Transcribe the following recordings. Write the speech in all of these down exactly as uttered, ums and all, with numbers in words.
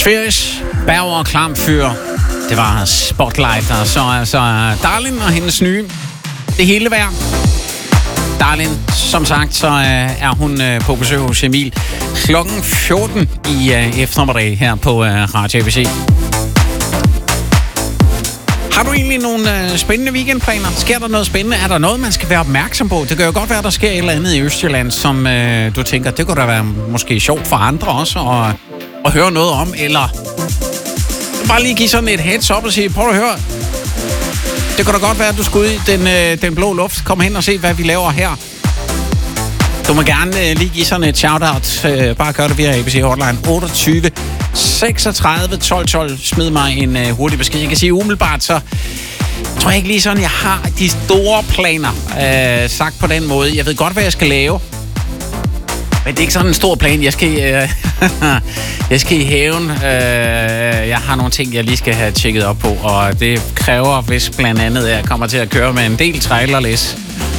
Sferish, Berger og Klam Fyr. Det var Spotlight, og så altså Darlin og hendes nye. Det hele værd. Darlin, som sagt, så er hun på besøg hos Emil klokken fjorten i eftermiddag her på Radio A B C. Har du egentlig nogle øh, spændende weekendplaner? Sker der noget spændende? Er der noget, man skal være opmærksom på? Det kan jo godt være, der sker et eller andet i Østjylland, som øh, du tænker, det kunne da være måske sjovt for andre også at, at høre noget om. Eller bare lige give sådan et heads up og sige, prøv at høre. Det kunne da godt være, at du skulle ud i den, øh, den blå luft. Kom hen og se, hvad vi laver her. Du må gerne øh, lige give sådan et shout-out. Øh, bare gør det via A B C Hotline otteogtyve seksogtredive tolv tolv. Smid mig en øh, hurtig besked. Jeg kan sige umiddelbart, så tror jeg ikke lige sådan, jeg har de store planer øh, sagt på den måde. Jeg ved godt, hvad jeg skal lave. Men det er ikke sådan en stor plan. Jeg skal, øh, jeg skal i haven. Øh, jeg har nogle ting, jeg lige skal have tjekket op på. Og det kræver, hvis blandt andet jeg kommer til at køre med en del trailerlæs.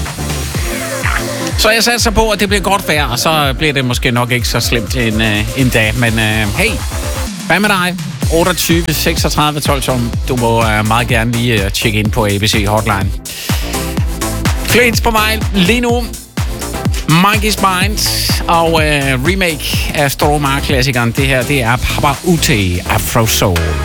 Så jeg satser på, at det bliver godt vejr, og så bliver det måske nok ikke så slemt en, øh, en dag. Men øh, hey, hvad med dig? otteogtyve seksogtredive tolv tolv. Du må øh, meget gerne lige øh, tjekke ind på A B C Hotline. Flere på mig lige nu. Monkey's Mind og øh, remake af Stormare-klassikeren. Det her, det er Papa Ute Afro Soul.